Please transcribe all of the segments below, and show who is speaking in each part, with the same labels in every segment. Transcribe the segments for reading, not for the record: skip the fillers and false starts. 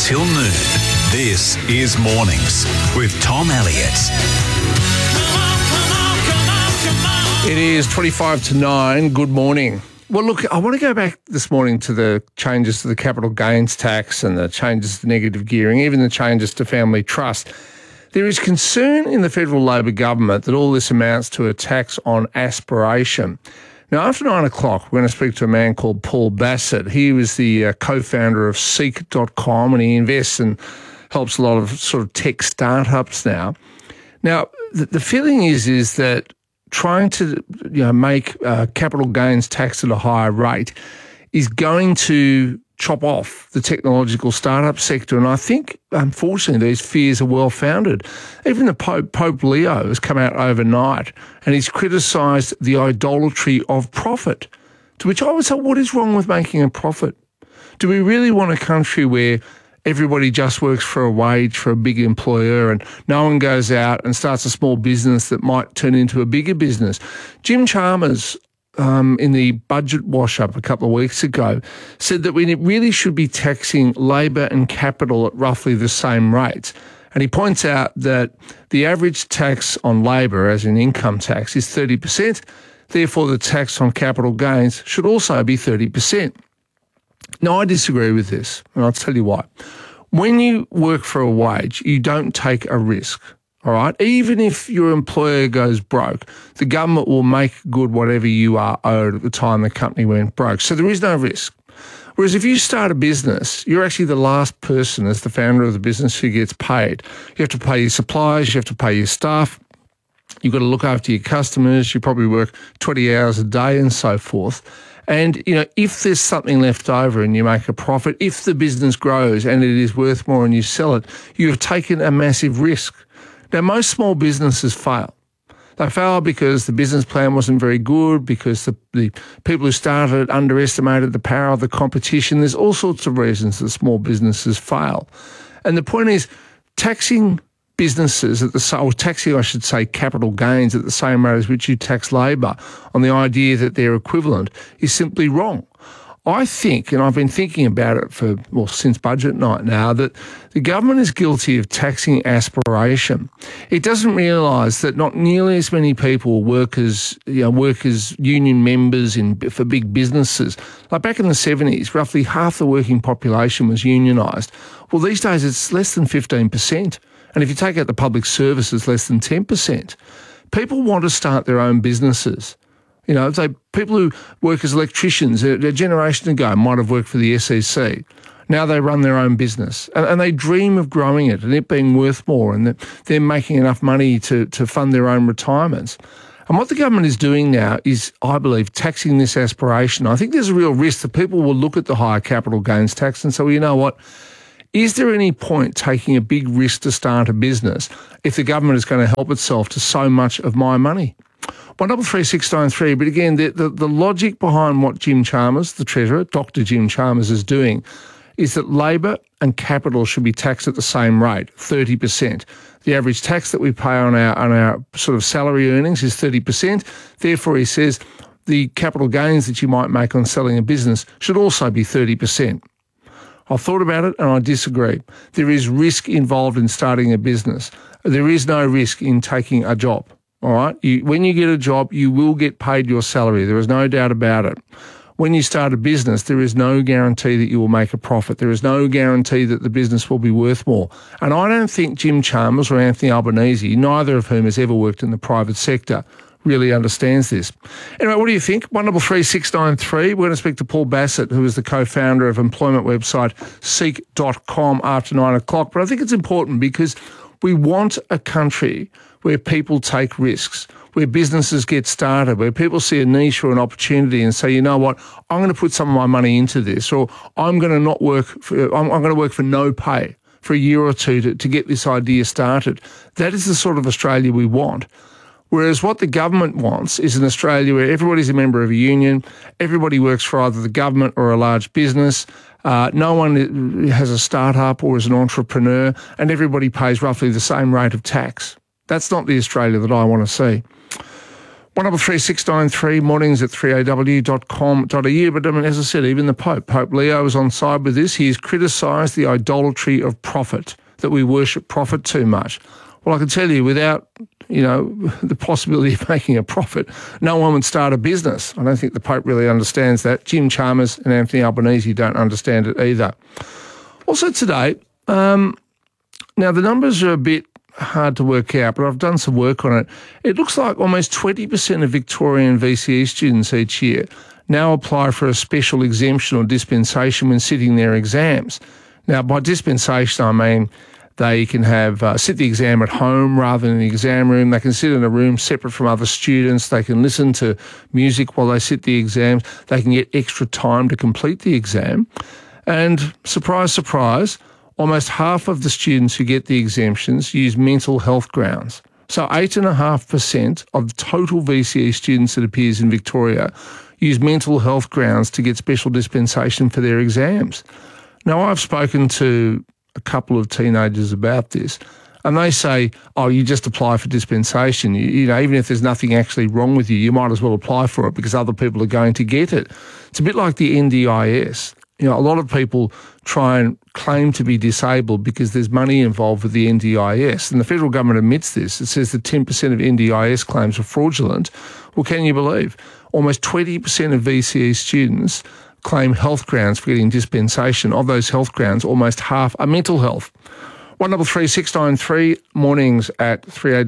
Speaker 1: till noon. This is Mornings with Tom Elliott.
Speaker 2: It is 25 to 9. Good morning. Well, look, I want to go back this morning to the changes to the capital gains tax and the changes to negative gearing, even the changes to family trust. There is concern in the federal Labor government that all this amounts to a tax on aspiration. Now, after 9 o'clock, we're going to speak to a man called Paul Bassett. He was the co-founder of Seek.com, and he invests and helps a lot of sort of tech startups now. Now, the feeling is that trying to make capital gains tax at a higher rate is going to chop off the technological startup sector. And I think, unfortunately, these fears are well-founded. Even the Pope Leo has come out overnight and he's criticised the idolatry of profit, to which I would say, what is wrong with making a profit? Do we really want a country where everybody just works for a wage for a big employer and no one goes out and starts a small business that might turn into a bigger business? Jim Chalmers, in the budget wash-up a couple of weeks ago, said that we really should be taxing labour and capital at roughly the same rates. And he points out that the average tax on labour, as in income tax, is 30%. Therefore, the tax on capital gains should also be 30%. Now, I disagree with this, and I'll tell you why. When you work for a wage, you don't take a risk, all right? Even if your employer goes broke, the government will make good whatever you are owed at the time the company went broke. So there is no risk. Whereas if you start a business, you're actually the last person as the founder of the business who gets paid. You have to pay your suppliers, you have to pay your staff, you've got to look after your customers, you probably work 20 hours a day and so forth. And, if there's something left over and you make a profit, if the business grows and it is worth more and you sell it, you have taken a massive risk. Now, most small businesses fail. They fail because the business plan wasn't very good, because the people who started it underestimated the power of the competition. There's all sorts of reasons that small businesses fail. And the point is, taxing businesses capital gains at the same rate as which you tax labour on the idea that they're equivalent is simply wrong. I think, and I've been thinking about it since budget night now, that the government is guilty of taxing aspiration. It doesn't realise that not nearly as many people work as union members for big businesses. Like back in the 70s, roughly half the working population was unionised. Well, these days it's less than 15%. And if you take out the public service, it's less than 10%. People want to start their own businesses. People who work as electricians a generation ago might have worked for the SEC. Now they run their own business and they dream of growing it and it being worth more and that they're making enough money to fund their own retirements. And what the government is doing now is, I believe, taxing this aspiration. I think there's a real risk that people will look at the higher capital gains tax and say, well, you know what? Is there any point taking a big risk to start a business if the government is going to help itself to so much of my money? 133693. But again, the logic behind what Jim Chalmers, the Treasurer, Dr. Jim Chalmers, is doing is that labour and capital should be taxed at the same rate, 30%. The average tax that we pay on our sort of salary earnings is 30%. Therefore, he says the capital gains that you might make on selling a business should also be 30%. I've thought about it and I disagree. There is risk involved in starting a business. There is no risk in taking a job, all right? When you get a job, you will get paid your salary. There is no doubt about it. When you start a business, there is no guarantee that you will make a profit. There is no guarantee that the business will be worth more. And I don't think Jim Chalmers or Anthony Albanese, neither of whom has ever worked in the private sector, really understands this. Anyway, what do you think? 133693. We're going to speak to Paul Bassett, who is the co-founder of employment website Seek.com after 9 o'clock. But I think it's important because we want a country where people take risks, where businesses get started, where people see a niche or an opportunity and say, you know what, I'm going to put some of my money into this, or I'm going to work for no pay for a year or two to get this idea started. That is the sort of Australia we want. Whereas what the government wants is an Australia where everybody's a member of a union, everybody works for either the government or a large business, no one has a startup or is an entrepreneur, and everybody pays roughly the same rate of tax. That's not the Australia that I want to see. 133 mornings at 3aw.com.au. But I mean, as I said, even the Pope Leo is on side with this. He has criticised the idolatry of profit, that we worship profit too much. Well, I can tell you, without, the possibility of making a profit, no one would start a business. I don't think the Pope really understands that. Jim Chalmers and Anthony Albanese don't understand it either. Also today, now the numbers are a bit hard to work out, but I've done some work on it. It looks like almost 20% of Victorian VCE students each year now apply for a special exemption or dispensation when sitting their exams. Now, by dispensation, I mean they can have sit the exam at home rather than in the exam room. They can sit in a room separate from other students. They can listen to music while they sit the exams. They can get extra time to complete the exam. And surprise, surprise, almost half of the students who get the exemptions use mental health grounds. So 8.5% of the total VCE students that appears in Victoria use mental health grounds to get special dispensation for their exams. Now, I've spoken to a couple of teenagers about this, and they say, you just apply for dispensation. Even if there's nothing actually wrong with you, you might as well apply for it because other people are going to get it. It's a bit like the NDIS. A lot of people try and claim to be disabled because there's money involved with the NDIS, and the federal government admits this. It says that 10% of NDIS claims are fraudulent. Well, can you believe? Almost 20% of VCE students claim health grounds for getting dispensation. Of those health grounds, almost half are mental health. 133 mornings at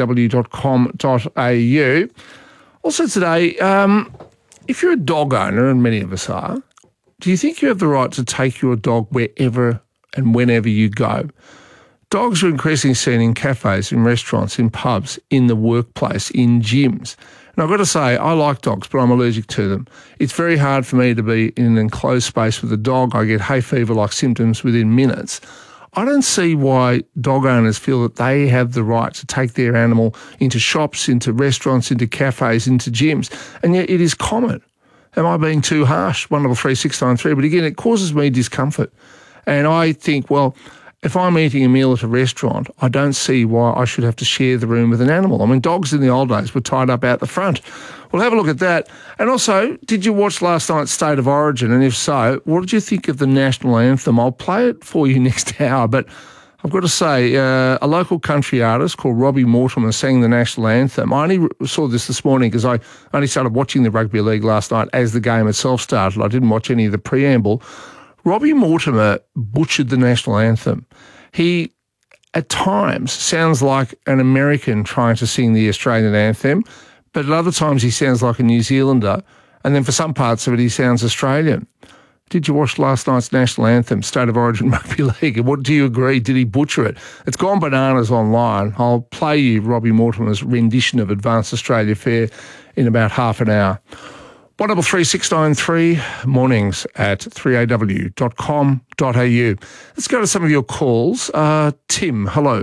Speaker 2: 3aw.com.au. Also today, if you're a dog owner, and many of us are, do you think you have the right to take your dog wherever and whenever you go? Dogs are increasingly seen in cafes, in restaurants, in pubs, in the workplace, in gyms. And I've got to say, I like dogs, but I'm allergic to them. It's very hard for me to be in an enclosed space with a dog. I get hay fever-like symptoms within minutes. I don't see why dog owners feel that they have the right to take their animal into shops, into restaurants, into cafes, into gyms, and yet it is common. Am I being too harsh? 133 But again, it causes me discomfort. And I think, well, if I'm eating a meal at a restaurant, I don't see why I should have to share the room with an animal. I mean, dogs in the old days were tied up out the front. We'll have a look at that. And also, did you watch last night's State of Origin? And if so, what did you think of the national anthem? I'll play it for you next hour, but I've got to say, a local country artist called Robbie Mortimer sang the national anthem. I only saw this morning because I only started watching the rugby league last night as the game itself started. I didn't watch any of the preamble. Robbie Mortimer butchered the national anthem. He, at times, sounds like an American trying to sing the Australian anthem, but at other times he sounds like a New Zealander, and then for some parts of it he sounds Australian. Did you watch last night's national anthem, State of Origin Rugby League? And what do you agree? Did he butcher it? It's gone bananas online. I'll play you Robbie Mortimer's rendition of Advanced Australia Fair in about half an hour. 133 mornings at 3aw.com.au. Let's go to some of your calls. Tim, hello.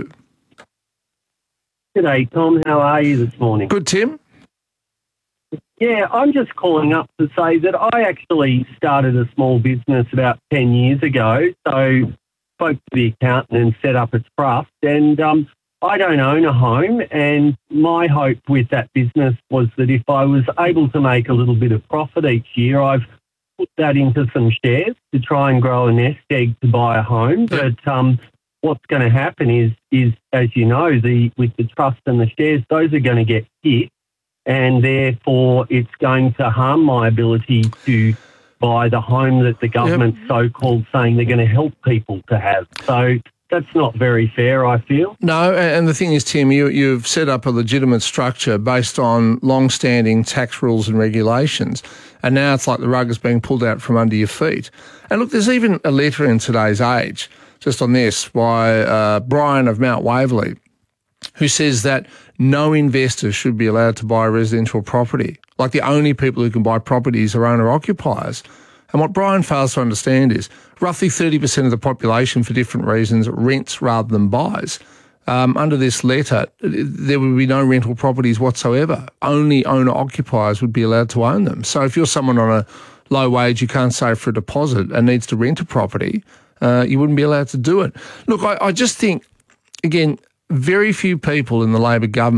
Speaker 3: G'day, Tom. How are you this morning?
Speaker 2: Good, Tim.
Speaker 3: Yeah, I'm just calling up to say that I actually started a small business about 10 years ago. So spoke to the accountant and set up a trust. And I don't own a home, and my hope with that business was that if I was able to make a little bit of profit each year, I've put that into some shares to try and grow a nest egg to buy a home. But what's going to happen is as you know, with the trust and the shares, those are going to get hit, and therefore it's going to harm my ability to buy the home that the government's so-called saying they're going to help people to have. So that's not very fair, I feel. No,
Speaker 2: and the thing is, Tim, you've set up a legitimate structure based on long-standing tax rules and regulations, and now it's like the rug is being pulled out from under your feet. And look, there's even a letter in today's Age, just on this, by Brian of Mount Waverley, who says that no investor should be allowed to buy residential property. Like the only people who can buy properties are owner-occupiers. And what Brian fails to understand is roughly 30% of the population, for different reasons, rents rather than buys. Under this letter, there would be no rental properties whatsoever. Only owner-occupiers would be allowed to own them. So if you're someone on a low wage, you can't save for a deposit and needs to rent a property, you wouldn't be allowed to do it. Look, I just think, again, very few people in the Labor government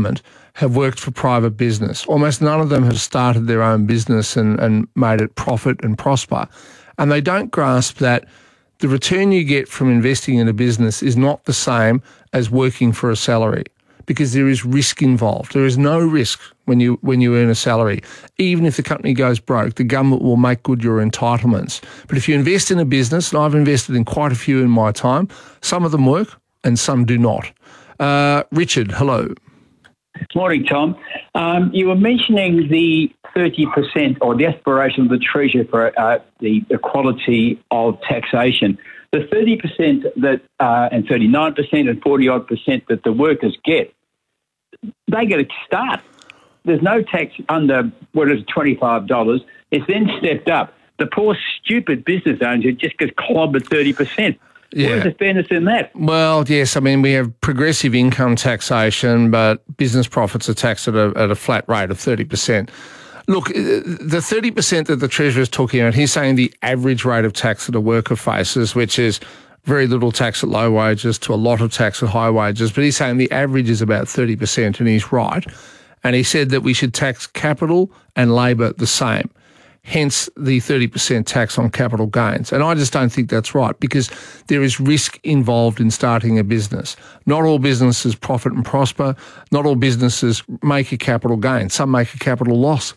Speaker 2: have worked for private business. Almost none of them have started their own business and made it profit and prosper. And they don't grasp that the return you get from investing in a business is not the same as working for a salary, because there is risk involved. There is no risk when you earn a salary. Even if the company goes broke, the government will make good your entitlements. But if you invest in a business, and I've invested in quite a few in my time, some of them work and some do not. Richard, hello.
Speaker 4: Morning, Tom. You were mentioning the 30% or the aspiration of the Treasurer for the equality of taxation. The 30% that and 39% and 40-odd% that the workers get, they get a start. There's no tax under what is $25. It's then stepped up. The poor, stupid business owners just get clobbered 30%.
Speaker 2: Yeah.
Speaker 4: Where's the fairness in that?
Speaker 2: Well, yes, I mean, we have progressive income taxation, but business profits are taxed at a flat rate of 30%. Look, the 30% that the Treasurer is talking about, he's saying the average rate of tax that a worker faces, which is very little tax at low wages to a lot of tax at high wages. But he's saying the average is about 30%, and he's right. And he said that we should tax capital and labour the same, hence the 30% tax on capital gains. And I just don't think that's right, because there is risk involved in starting a business. Not all businesses profit and prosper. Not all businesses make a capital gain. Some make a capital loss.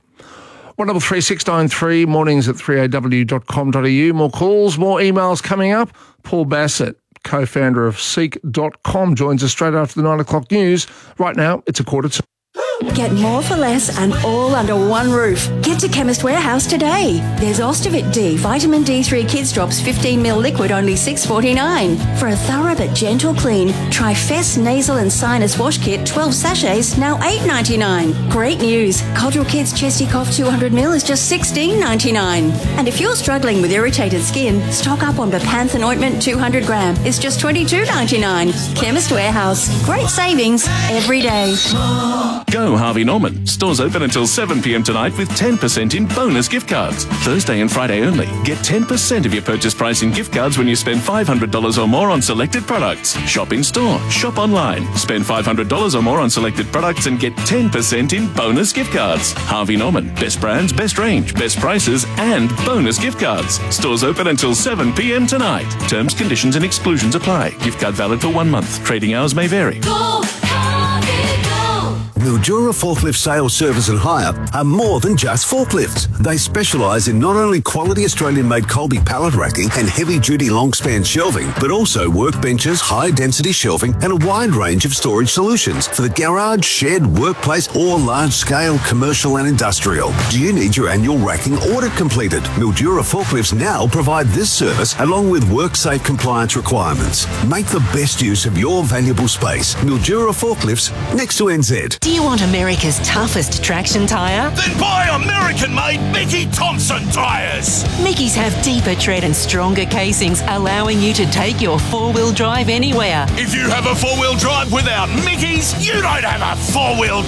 Speaker 2: 133693, mornings at 3aw.com.au. More calls, more emails coming up. Paul Bassett, co-founder of Seek.com, joins us straight after the 9 o'clock news. Right now, it's 1:45.
Speaker 5: Get more for less and all under one roof. Get to Chemist Warehouse today. There's Ostovit D, Vitamin D3 Kids Drops 15ml liquid, only $6.49. For a thorough but gentle clean, try Fess Nasal and Sinus Wash Kit 12 sachets, now $8.99. Great news. Codral Kids Chesty Cough 200ml is just $16.99. And if you're struggling with irritated skin, stock up on Bepanthen Ointment 200 gram. It's just $22.99. Chemist Warehouse. Great savings every day.
Speaker 6: Go Harvey Norman. Stores open until 7 p.m. tonight with 10% in bonus gift cards. Thursday and Friday only. Get 10% of your purchase price in gift cards when you spend $500 or more on selected products. Shop in store. Shop online. Spend $500 or more on selected products and get 10% in bonus gift cards. Harvey Norman. Best brands, best range, best prices, and bonus gift cards. Stores open until 7 p.m. tonight. Terms, conditions, and exclusions apply. Gift card valid for 1 month. Trading hours may vary.
Speaker 7: Mildura Forklift Sales, Service and Hire are more than just forklifts. They specialise in not only quality Australian-made Colby pallet racking and heavy-duty long-span shelving, but also workbenches, high-density shelving and a wide range of storage solutions for the garage, shed, workplace or large-scale commercial and industrial. Do you need your annual racking audit completed? Mildura Forklifts now provide this service along with WorkSafe compliance requirements. Make the best use of your valuable space. Mildura Forklifts, next to NZ.
Speaker 8: Do you want America's toughest traction tyre?
Speaker 9: Then buy American-made Mickey Thompson tyres.
Speaker 8: Mickey's have deeper tread and stronger casings, allowing you to take your four-wheel drive anywhere.
Speaker 9: If you have a four-wheel drive without Mickey's, you don't have a four-wheel